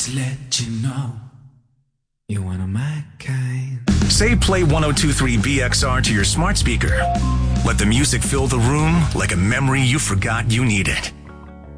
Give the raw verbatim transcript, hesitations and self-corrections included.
to let you know you're one of my kind. Say Play one oh two point three B X R to your smart speaker. Let the music fill the room like a memory you forgot you needed.